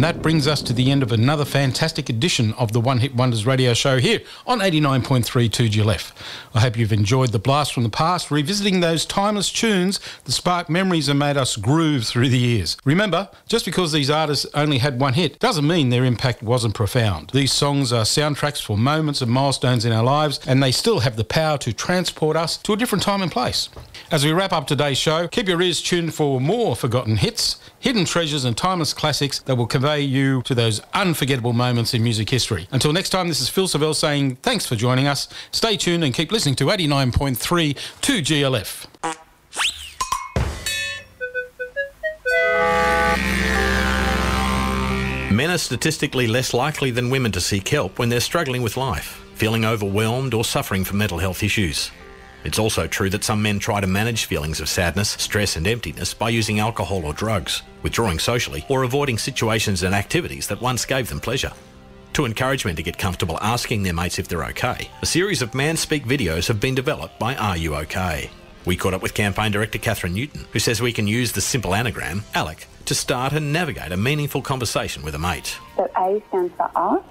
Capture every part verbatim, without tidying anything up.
And that brings us to the end of another fantastic edition of the One Hit Wonders radio show here on eighty-nine point three two G L F. I hope you've enjoyed the blast from the past, revisiting those timeless tunes that spark memories and made us groove through the years. Remember, just because these artists only had one hit doesn't mean their impact wasn't profound. These songs are soundtracks for moments and milestones in our lives, and they still have the power to transport us to a different time and place. As we wrap up today's show, keep your ears tuned for more forgotten hits, hidden treasures and timeless classics that will convey you to those unforgettable moments in music history. Until next time, this is Phil Savelle saying thanks for joining us. Stay tuned and keep listening to eighty-nine point three two G L F. Men are statistically less likely than women to seek help when they're struggling with life, feeling overwhelmed or suffering from mental health issues. It's also true that some men try to manage feelings of sadness, stress and emptiness by using alcohol or drugs, withdrawing socially, or avoiding situations and activities that once gave them pleasure. To encourage men to get comfortable asking their mates if they're okay, a series of Man Speak videos have been developed by Are You OK? We caught up with campaign director Catherine Newton, who says we can use the simple anagram, ALEC, to start and navigate a meaningful conversation with a mate. So A stands for ask.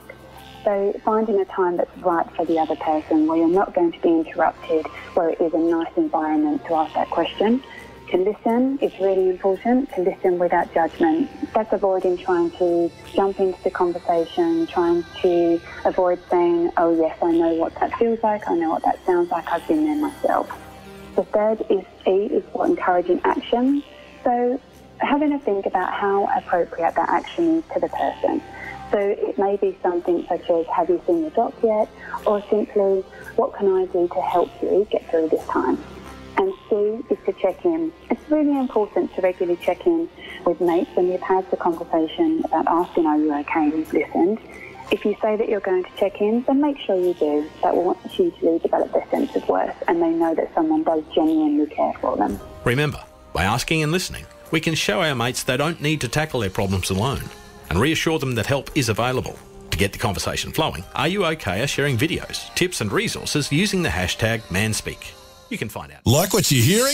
So finding a time that's right for the other person, where you're not going to be interrupted, where it is a nice environment to ask that question. To listen is really important, to listen without judgment. That's avoiding trying to jump into the conversation, trying to avoid saying, oh yes, I know what that feels like, I know what that sounds like, I've been there myself. The third is E, is for encouraging action. So having a think about how appropriate that action is to the person. So it may be something such as, have you seen your doc yet? Or simply, what can I do to help you get through this time? And C is to check in. It's really important to regularly check in with mates when you've had the conversation about asking, are you okay, and you've listened. If you say that you're going to check in, then make sure you do. That will hugely develop their sense of worth, and they know that someone does genuinely care for them. Remember, by asking and listening, we can show our mates they don't need to tackle their problems alone, and reassure them that help is available. To get the conversation flowing, Are You OK? Are sharing videos, tips and resources using the hashtag ManSpeak. You can find out. Like what you're hearing?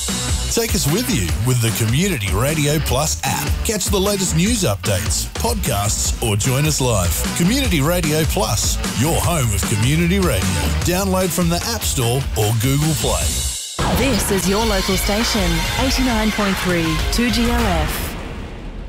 Take us with you with the Community Radio Plus app. Catch the latest news updates, podcasts, or join us live. Community Radio Plus, your home of community radio. Download from the App Store or Google Play. This is your local station, eighty-nine point three two G L F.